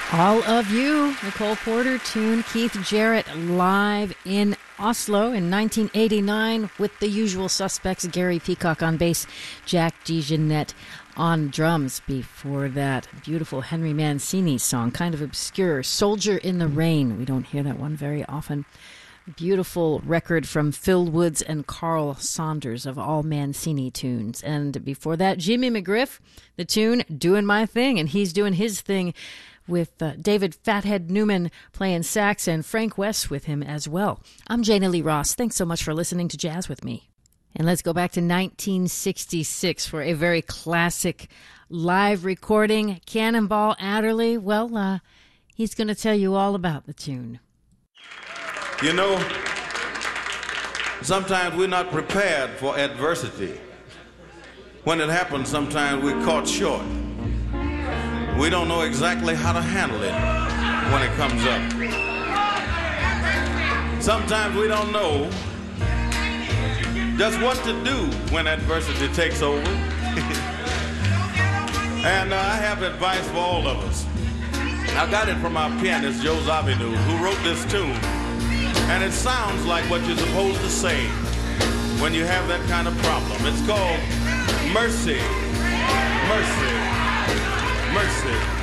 All of You, Nicole Porter tune, Keith Jarrett live in Oslo in 1989 with the usual suspects, Gary Peacock on bass, Jack DeJohnette on drums. Before that, beautiful Henry Mancini song, kind of obscure, Soldier in the Rain. We don't hear that one very often. Beautiful record from Phil Woods and Carl Saunders of all Mancini tunes. And before that, Jimmy McGriff, the tune Doing My Thing, and he's doing his thing with David Fathead Newman playing sax and Frank West with him as well. I'm Jana Lee Ross. Thanks so much for listening to Jazz with me. And let's go back to 1966 for a very classic live recording. Cannonball Adderley, well, he's going to tell you all about the tune. You know, sometimes we're not prepared for adversity. When it happens, sometimes we're caught short. We don't know exactly how to handle it when it comes up. Sometimes we don't know just what to do when adversity takes over. And I have advice for all of us. I got it from our pianist, Joe Zawinul, who wrote this tune. And it sounds like what you're supposed to say when you have that kind of problem. It's called Mercy, Mercy, Mercy.